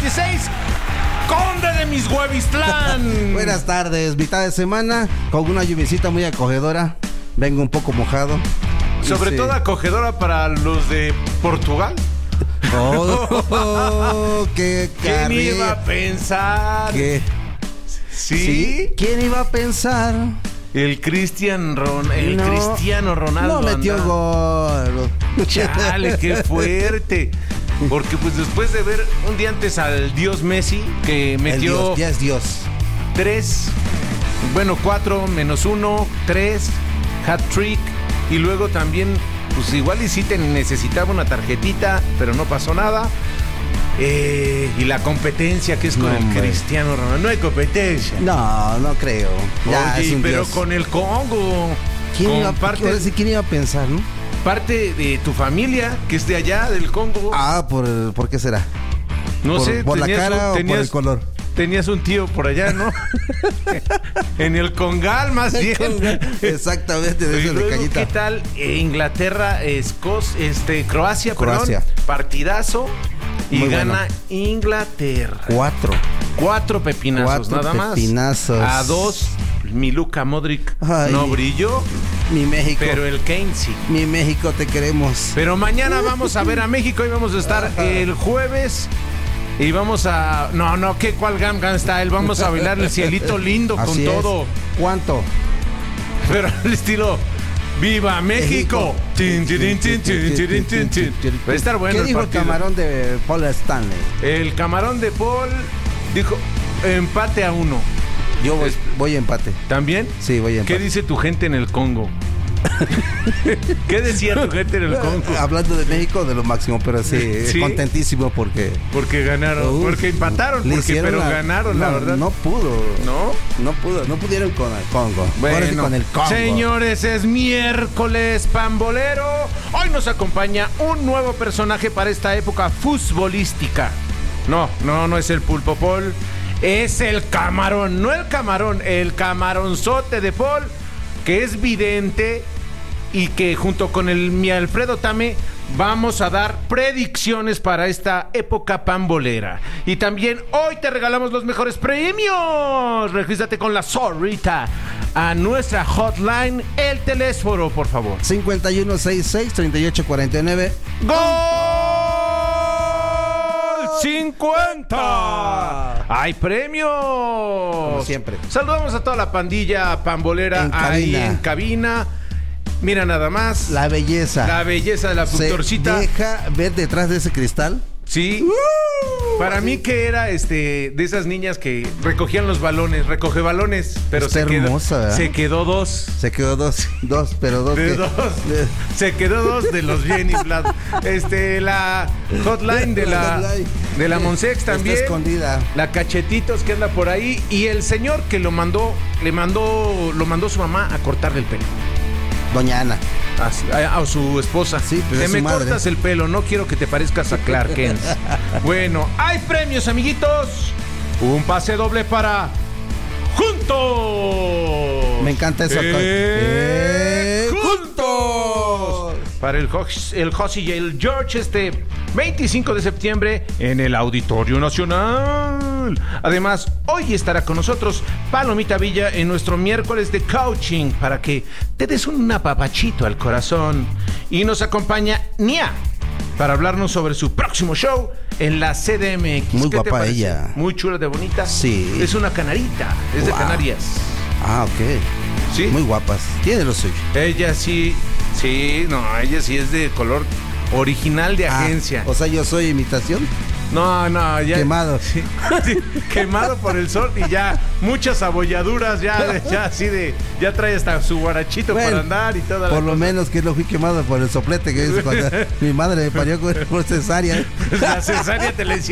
16, Conde de Mixhuevistlán. Buenas tardes, mitad de semana, con una lluviecita muy acogedora. Vengo un poco mojado. Sobre todo acogedora para los de Portugal. ¿Quién iba a pensar? ¿Qué? ¿Sí? ¿Quién iba a pensar? El Cristiano Ronaldo. No metió gol. Chale, qué fuerte. Porque pues después de ver un día antes al Dios Messi, que metió... Ya es Dios. 4 menos 1, 3, hat-trick. Y luego también, pues igual y sí te necesitaba una tarjetita, pero no pasó nada. Y la competencia que es con el Cristiano Ronaldo. No hay competencia. No creo. Ya, oye, pero Dios. con el Congo. ¿Quién iba a pensar, no? Parte de tu familia, que es de allá, del Congo. ¿Por qué será? No sé. ¿Por la cara o por el color? Tenías un tío por allá, ¿no? En el Congal, más bien. Exactamente, de ese de Cañita. ¿Qué tal Inglaterra, Croacia, Croacia. Partidazo. Y muy gana bueno. Inglaterra. 4 pepinazos, nada más. A 2, mi Luka Modric no brilló. Mi México. Pero el Kane sí. Mi México, te queremos. Pero mañana vamos a ver a México y vamos a estar el jueves. Y vamos a... ¿cuál Gangnam Style? Vamos a bailar el cielito lindo con Así todo. Es. ¿Cuánto? Pero al estilo... ¡Viva México! Va a estar bueno. ¿Qué dijo el camarón de Paul Stanley? El camarón de Paul dijo empate a 1. Yo voy a empate. ¿También? Sí, voy a empate. ¿Qué dice tu gente en el Congo? ¿Qué decía tu gente en el Congo? Hablando de México, de lo máximo, pero sí. Contentísimo porque ganaron, porque empataron, pero ganaron, la verdad. No pudieron con el Congo. Bueno, con el Congo. Señores, es miércoles pambolero. Hoy nos acompaña un nuevo personaje para esta época futbolística. No es el Pulpo Paul, es el camarón, no el camarón, el camaronzote de Paul, que es vidente y que junto con mi Alfredo Tame vamos a dar predicciones para esta época pambolera. Y también hoy te regalamos los mejores premios. Regístrate con la zorrita a nuestra hotline, el teléfono, por favor. 5166-3849. ¡Gol! 50. ¡Hay premios! Como siempre. Saludamos a toda la pandilla pambolera ahí en cabina. Mira nada más. La belleza de la productorcita. ¿Se deja ver detrás de ese cristal? Sí. Para mí que era de esas niñas que recogían los balones, recoge balones, pero está hermosa, ¿verdad? Se quedó 2. Se quedó dos, pero dos. De 2. Se quedó 2 de los Jenny Vlad. La hotline de la Monsex también. Está escondida. La Cachetitos que anda por ahí y el señor que lo mandó su mamá a cortarle el pelo. Doña Ana. A su esposa. Sí, pero te es me su madre. cortas el pelo, no quiero que te parezcas a Clark Kent. Bueno, hay premios, amiguitos. Un pase doble para Juntos. Me encanta eso. Juntos. Para el José y el George 25 de septiembre en el Auditorio Nacional. Además, hoy estará con nosotros Palomita Villa en nuestro miércoles de coaching para que te des un apapachito al corazón. Y nos acompaña Nia para hablarnos sobre su próximo show en la CDMX. Muy guapa ella. Muy chula, de bonita. Sí. Es una canarita, es de Canarias. Ah, ok. Sí. Muy guapas. Tiene lo suyo. Ella sí es de color original de agencia. O sea, yo soy imitación. No, ya. Quemado. Sí, quemado por el sol y ya muchas abolladuras, ya así de. Ya trae hasta su guarachito para andar y toda la por lo menos que no fui quemado por el soplete que es cuando mi madre me parió por cesárea. La cesárea te la hicieron.